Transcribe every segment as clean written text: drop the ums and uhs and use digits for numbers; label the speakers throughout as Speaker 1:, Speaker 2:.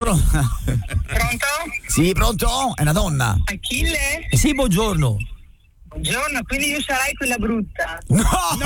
Speaker 1: buongiorno.
Speaker 2: Pronto?
Speaker 1: Sì, pronto? È una donna.
Speaker 2: Achille?
Speaker 3: Sì, buongiorno.
Speaker 2: Buongiorno, quindi io sarai quella brutta.
Speaker 1: No,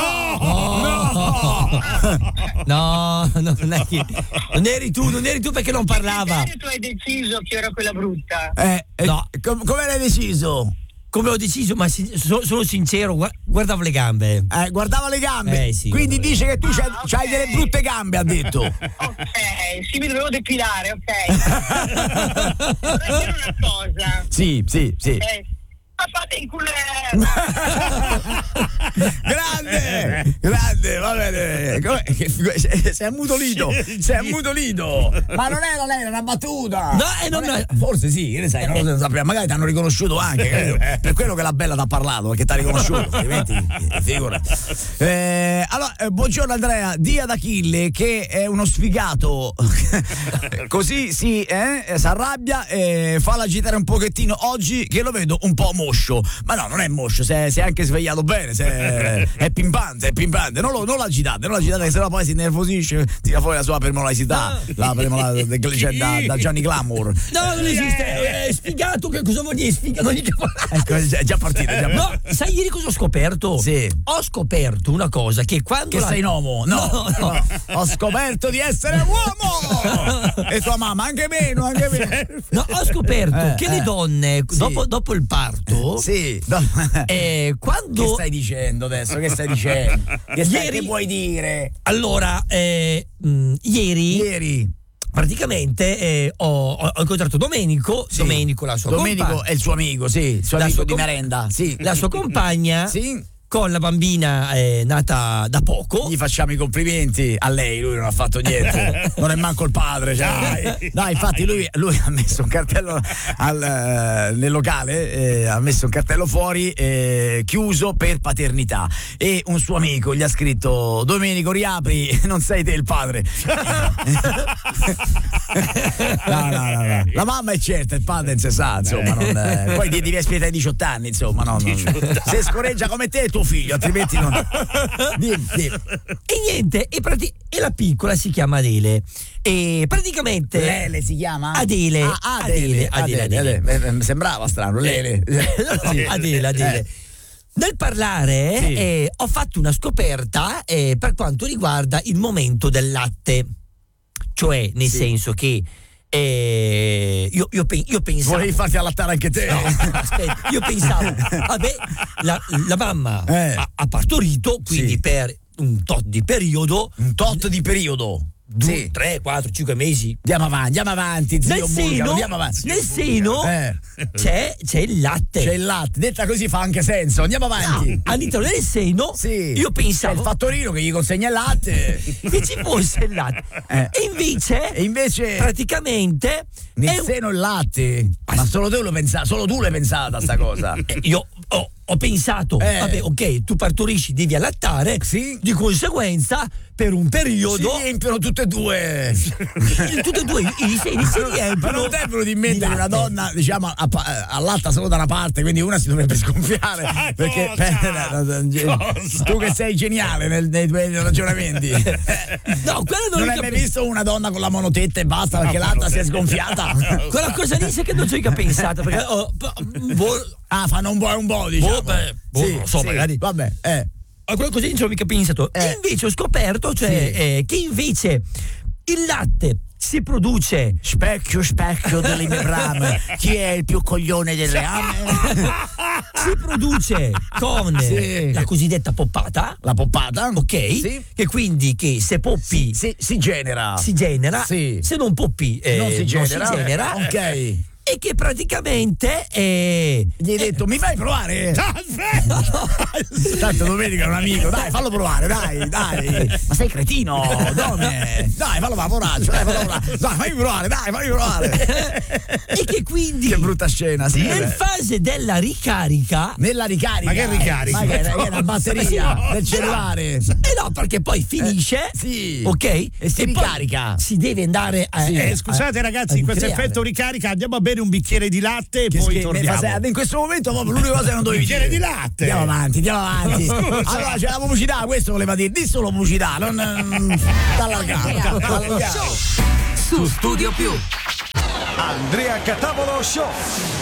Speaker 3: non eri tu perché non parlava.
Speaker 2: Tu hai deciso che ero quella brutta.
Speaker 3: No.
Speaker 1: Come l'hai deciso?
Speaker 3: Come ho deciso, ma sono sincero, guardavo le gambe.
Speaker 1: Guardava le gambe.
Speaker 3: Sì,
Speaker 1: quindi dice che tu c'hai delle brutte gambe, ha detto.
Speaker 2: Ok, sì, mi dovevo depilare, ok. Vorrei dire una cosa.
Speaker 1: Sì.
Speaker 2: Ma fate in culo.
Speaker 1: Grande, va bene. Sei ammutolito. Ma non era lei, era una battuta. Forse sì, che ne sai, non lo sappiamo. Magari ti hanno riconosciuto anche. Per quello che la bella ti ha parlato, perché ti ha riconosciuto. Altrimenti, figura. Allora, buongiorno Andrea, di ad Achille che è uno sfigato. Così si arrabbia e fa l'agitare un pochettino oggi, che lo vedo un po' moscio. Ma no, non è moscio, si è anche svegliato bene, è pimpante. Non l'agitate, che sennò poi si innervosisce, tira fuori la sua premolarità, la premolarità da Gianni Glamour.
Speaker 3: No, non esiste, è sfigato, che cosa vuol dire? Sfigato,
Speaker 1: ecco, è già partito.
Speaker 3: No, sai ieri cosa ho scoperto?
Speaker 1: Sì.
Speaker 3: Ho scoperto una cosa, che quando
Speaker 1: sei un uomo. No. Ho scoperto di essere uomo. E tua mamma anche meno.
Speaker 3: No, ho scoperto che le donne dopo il parto,
Speaker 1: sì,
Speaker 3: quando
Speaker 1: che stai dicendo adesso? Che vuoi dire?
Speaker 3: Allora, ieri praticamente ho incontrato Domenico,
Speaker 1: sì.
Speaker 3: Domenico la sua compagna.
Speaker 1: Domenico è il suo amico, sì, il suo amico di merenda, sì.
Speaker 3: La sua compagna,
Speaker 1: sì.
Speaker 3: Con la bambina nata da poco.
Speaker 1: Gli facciamo i complimenti a lei, lui non ha fatto niente, non è manco il padre, cioè. No, infatti lui ha messo un cartello nel locale, ha messo un cartello fuori chiuso per paternità, e un suo amico gli ha scritto: Domenico, riapri, non sei te il padre. No. La mamma è certa, il padre non si sa, insomma, poi devi aspettare 18 anni, insomma, no. Se scorreggia come te tuo figlio, altrimenti non. Dimmi.
Speaker 3: E niente, e la piccola si chiama Adele. E praticamente
Speaker 1: Lele si chiama?
Speaker 3: Adele.
Speaker 1: Mi sembrava strano, Lele.
Speaker 3: Sì. Adele. Nel parlare
Speaker 1: sì.
Speaker 3: Ho fatto una scoperta per quanto riguarda il momento del latte, cioè nel senso che io pensavo.
Speaker 1: Volevi farti allattare anche te?
Speaker 3: No, aspetta, io pensavo, vabbè, la mamma ha partorito, quindi
Speaker 1: sì.
Speaker 3: per un tot di periodo.
Speaker 1: 2,
Speaker 3: 3, 4, 5 mesi.
Speaker 1: Andiamo avanti, zio Bulgaro, andiamo avanti.
Speaker 3: Nel seno c'è il latte.
Speaker 1: C'è il latte, detta così fa anche senso. Andiamo avanti.
Speaker 3: No, all'interno del seno,
Speaker 1: sì.
Speaker 3: Io pensavo
Speaker 1: c'è il fattorino che gli consegna il latte.
Speaker 3: Che ci fosse il latte. E invece praticamente
Speaker 1: nel seno il latte. Ma solo tu l'hai pensata sta cosa.
Speaker 3: Io ho pensato, vabbè, ok, tu partorisci, devi allattare,
Speaker 1: sì.
Speaker 3: Di conseguenza per un periodo
Speaker 1: si riempiono tutte e due
Speaker 3: i seni si riempiono.
Speaker 1: Ma non devono di mente che una donna, diciamo, allatta solo da una parte, quindi una si dovrebbe sgonfiare, perché tu che sei geniale nei tuoi ragionamenti.
Speaker 3: No, quello
Speaker 1: non hai mai visto una donna con la monotetta e basta perché l'altra si è gonfiata?
Speaker 3: Quella cosa lì sai che non ci ho mica pensato, perché
Speaker 1: fanno un po', diciamo.
Speaker 3: Magari.
Speaker 1: Vabbè,
Speaker 3: quella cosa lì non ci ho mica pensato. E invece ho scoperto, che invece il latte si produce.
Speaker 1: Specchio delle mie brame, chi è il più coglione delle ame?
Speaker 3: Si produce con la cosiddetta poppata.
Speaker 1: La poppata,
Speaker 3: ok?
Speaker 1: Sì.
Speaker 3: Che quindi se poppi
Speaker 1: si genera.
Speaker 3: Sì. Se non poppi
Speaker 1: non si genera.
Speaker 3: Ok. E che praticamente
Speaker 1: gli hai detto: mi fai provare? Tanto Domenico è un amico, dai, fallo provare, dai. Ma sei cretino, Dome? Dai, fallo lavorare, dai, fammi provare.
Speaker 3: E che quindi
Speaker 1: che brutta scena, sì.
Speaker 3: Nel fase della ricarica.
Speaker 1: Nella ricarica?
Speaker 3: Ma che ricarica?
Speaker 1: Ma che è una batteria del cellulare?
Speaker 3: No, perché poi finisce, ok?
Speaker 1: E si ricarica.
Speaker 3: Si deve andare a.
Speaker 4: Scusate ragazzi, in questo effetto ricarica andiamo a bere un bicchiere di latte e poi torniamo.
Speaker 1: In quessto momento proprio l'unica cosa che non dovevi
Speaker 4: dire. Bicchiere di latte.
Speaker 1: Andiamo avanti. Allora c'è la pubblicità, questo voleva dire. Di solo pubblicità, non t'allargare.
Speaker 5: Su Studio Più. Andrea Catavolo Show.